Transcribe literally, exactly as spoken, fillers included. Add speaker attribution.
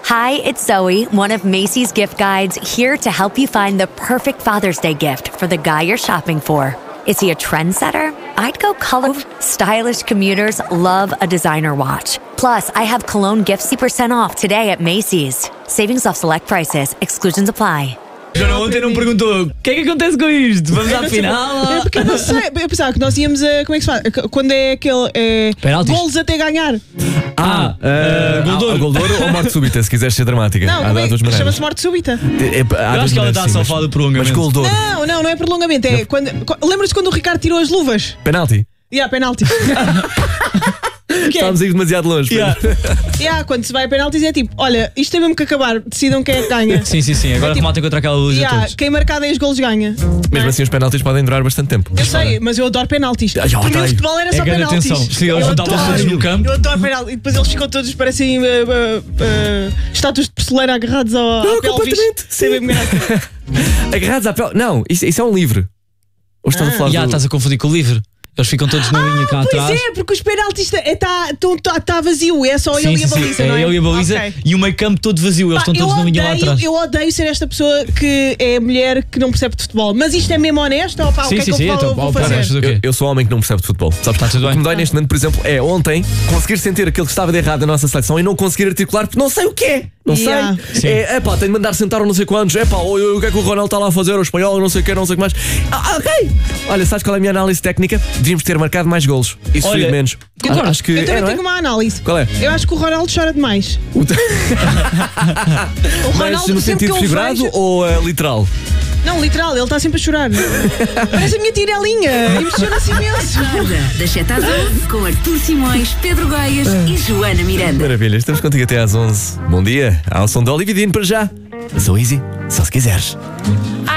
Speaker 1: Hi, it's Zoe, one of Macy's gift guides, here to help you find the perfect Father's Day gift for the guy you're shopping for. Is he a trendsetter? I'd go color. Stylish commuters love a designer watch. Plus, I have Cologne gifts fifty percent off today at Macy's. Savings off select prices. Exclusions apply.
Speaker 2: Joana ontem não me perguntou o que é que acontece com isto? Vamos à final?
Speaker 3: É porque eu não sei. Eu pensava que nós íamos a. Como é que se faz? Quando é aquele. É, golos até ganhar.
Speaker 2: Ah, uh,
Speaker 4: Gol de Ouro. Gol de Ouro ou morte súbita, se quiseres ser dramática.
Speaker 3: Não,
Speaker 4: há,
Speaker 3: não
Speaker 4: há duas
Speaker 3: é,
Speaker 4: maneiras.
Speaker 3: chama-se morte súbita.
Speaker 4: É, há
Speaker 2: eu acho que ela está só a falar do prolongamento.
Speaker 4: Mas Gol de Ouro.
Speaker 3: Não, não, não é prolongamento. É quando. Lembras-te quando o Ricardo tirou as luvas?
Speaker 4: Penalti.
Speaker 3: Yeah, penalti.
Speaker 4: Estávamos a ir demasiado longe.
Speaker 2: Yeah.
Speaker 3: Yeah, quando se vai a penaltis é tipo, olha, isto tem mesmo que acabar, decidam quem é que ganha.
Speaker 2: Sim, sim, sim. Agora
Speaker 3: É tipo,
Speaker 2: rematem contra aquela luz
Speaker 3: Yeah,
Speaker 2: a todos.
Speaker 3: quem marcar dez golos ganha.
Speaker 4: Mesmo assim, os penaltis podem durar bastante tempo.
Speaker 3: Eu sei, mas eu adoro penaltis.
Speaker 4: Ah, já,
Speaker 3: Para mim
Speaker 4: tá
Speaker 3: o
Speaker 4: aí.
Speaker 3: futebol era
Speaker 2: É
Speaker 3: só
Speaker 2: grande
Speaker 3: penaltis.
Speaker 2: atenção. Sim, eles
Speaker 3: Eu
Speaker 2: juntavam
Speaker 3: adoro.
Speaker 2: todos no campo.
Speaker 3: Eu adoro penaltis. E depois eles ficam todos, parecem uh, uh, uh, estátuas de porcelana agarrados ao,
Speaker 4: Não,
Speaker 3: ao pelvis.
Speaker 4: completamente.
Speaker 3: Sem mesmo graça.
Speaker 4: Agarrados à pele. Não, isso, isso é um livro. Ou estás
Speaker 3: Ah.
Speaker 4: a falar
Speaker 2: Já
Speaker 4: do...
Speaker 2: estás a confundir com o livro. Eles ficam todos na linha cá
Speaker 3: Pois
Speaker 2: atrás.
Speaker 3: é, porque os penaltis está tá, tá, tá vazio, é só
Speaker 2: Sim,
Speaker 3: ele e a
Speaker 2: sim, sim.
Speaker 3: baliza,
Speaker 2: É
Speaker 3: não é?
Speaker 2: ele e a baliza
Speaker 3: Ok.
Speaker 2: e o meio campo todo vazio. Eles
Speaker 3: Pá,
Speaker 2: estão todos
Speaker 3: eu
Speaker 2: na linha lá
Speaker 3: odeio,
Speaker 2: atrás.
Speaker 3: eu odeio ser esta pessoa que é mulher que não percebe de futebol. Mas isto é mesmo honesto? Ou pá, o
Speaker 2: Sim,
Speaker 3: que é
Speaker 2: sim,
Speaker 3: que
Speaker 2: sim.
Speaker 3: eu
Speaker 2: Então,
Speaker 3: vou, vou
Speaker 2: pá,
Speaker 3: fazer?
Speaker 2: vais fazer o quê?
Speaker 4: Eu, eu sou homem que não percebe de futebol. Sabes?
Speaker 2: Está tudo
Speaker 4: O
Speaker 2: bem.
Speaker 4: que me dói neste momento, por exemplo, é ontem conseguir sentir aquilo que estava de errado na nossa seleção e não conseguir articular porque não sei o que é. Não
Speaker 3: Yeah.
Speaker 4: sei.
Speaker 2: Sim.
Speaker 4: É, epá, tenho de mandar sentar ou não sei quantos. Epá, o, o que é que o Ronaldo está lá a fazer? O espanhol, não sei o que, não sei o que mais. Ah, ok. Olha, sabes qual é a minha análise técnica? Devíamos ter marcado mais golos e sofrido
Speaker 2: Olha,
Speaker 4: menos.
Speaker 3: Concordo.
Speaker 4: Acho que
Speaker 3: eu também
Speaker 4: é, não é?
Speaker 3: tenho uma análise.
Speaker 4: Qual é?
Speaker 3: Eu acho que o Ronaldo chora demais.
Speaker 4: O-
Speaker 3: O
Speaker 4: Mas
Speaker 3: Ronaldo,
Speaker 4: no
Speaker 3: sempre
Speaker 4: sentido
Speaker 3: que eu o
Speaker 4: figurado
Speaker 3: vejo-
Speaker 4: ou uh, literal?
Speaker 3: Não, literal, ele está sempre a chorar. Parece a minha tirelinha. Emociona-se imenso.
Speaker 5: Das sete às onze, com Artur Simões, Pedro Goias e Joana Miranda.
Speaker 4: Maravilha, estamos contigo até às onze. Bom dia, ao som de Olividino para já. Sou easy, só se quiseres.